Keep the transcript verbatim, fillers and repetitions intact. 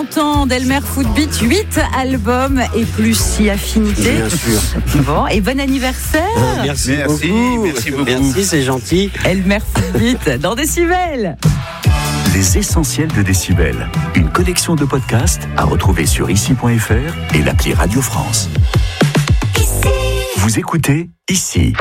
quarante ans d'Elmer Footbeat, huit albums et plus si affinité. Bien sûr. Bon, et bon anniversaire. Euh, merci, Merci, beaucoup. merci beaucoup. Merci, c'est gentil. Elmer Footbeat dans Décibel. Les essentiels de Décibel. Une collection de podcasts à retrouver sur ici point f r et l'appli Radio France. Vous écoutez Ici.